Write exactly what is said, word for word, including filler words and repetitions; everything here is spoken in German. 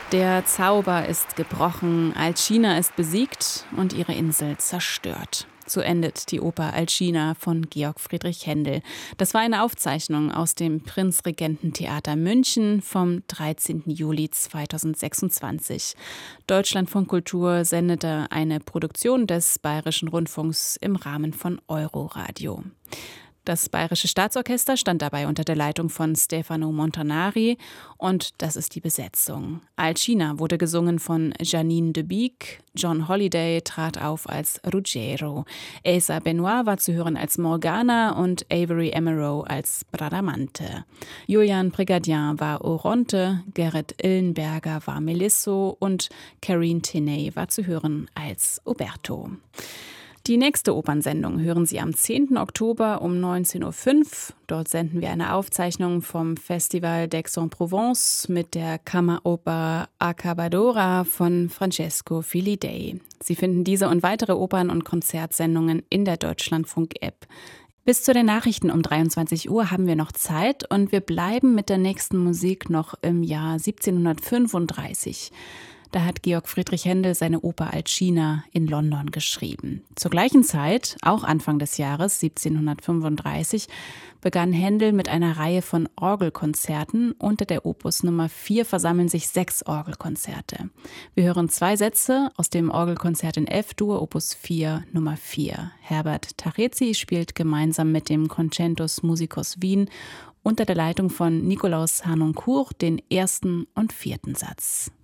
Der Zauber ist gebrochen, Alcina ist besiegt und ihre Insel zerstört. So endet die Oper Alcina von Georg Friedrich Händel. Das war eine Aufzeichnung aus dem Prinzregententheater München vom dreizehnten Juli zweitausendsechsundzwanzig. Deutschlandfunk Kultur sendete eine Produktion des Bayerischen Rundfunks im Rahmen von Euroradio. Das Bayerische Staatsorchester stand dabei unter der Leitung von Stefano Montanari und das ist die Besetzung. Alcina wurde gesungen von Janine de Beek, John Holliday trat auf als Ruggiero, Elsa Benoit war zu hören als Morgana und Avery Emerow als Bradamante. Julian Brigadier war Oronte, Gerrit Illenberger war Melisso und Karine Tenay war zu hören als Oberto. Die nächste Opernsendung hören Sie am zehnten Oktober um neunzehn Uhr fünf. Dort senden wir eine Aufzeichnung vom Festival d'Aix-en-Provence mit der Kammeroper Accabadora von Francesco Filidei. Sie finden diese und weitere Opern- und Konzertsendungen in der Deutschlandfunk-App. Bis zu den Nachrichten um dreiundzwanzig Uhr haben wir noch Zeit und wir bleiben mit der nächsten Musik noch im Jahr siebzehnhundertfünfunddreißig. Da hat Georg Friedrich Händel seine Oper Alcina in London geschrieben. Zur gleichen Zeit, auch Anfang des Jahres siebzehnhundertfünfunddreißig, begann Händel mit einer Reihe von Orgelkonzerten. Unter der Opus Nummer vier versammeln sich sechs Orgelkonzerte. Wir hören zwei Sätze aus dem Orgelkonzert in F-Dur, Opus vier, Nummer vier. Herbert Tarezi spielt gemeinsam mit dem Concentus Musicus Wien unter der Leitung von Nikolaus Harnoncourt den ersten und vierten Satz.